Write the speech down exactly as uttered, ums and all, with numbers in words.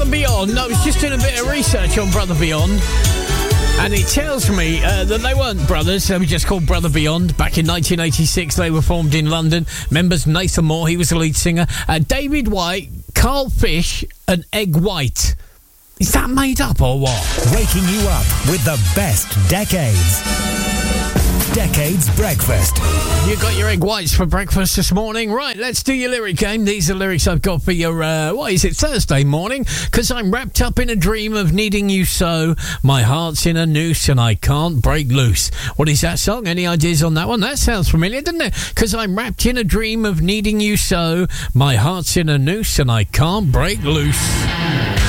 Beyond. I was just doing a bit of research on Brother Beyond, and it tells me uh, that they weren't brothers. They were just called Brother Beyond. Back in nineteen eighty-six, they were formed in London. Members Nathan Moore, he was the lead singer. Uh, David White, Carl Fish, and Egg White. Is that made up or what? Waking you up with the best decades. Decades Breakfast. You got your egg whites for breakfast this morning. Right, let's do your lyric game. These are lyrics I've got for your, uh, what is it, Thursday morning? Because I'm wrapped up in a dream of needing you so. My heart's in a noose and I can't break loose. What is that song? Any ideas on that one? That sounds familiar, doesn't it? Because I'm wrapped in a dream of needing you so. My heart's in a noose and I can't break loose.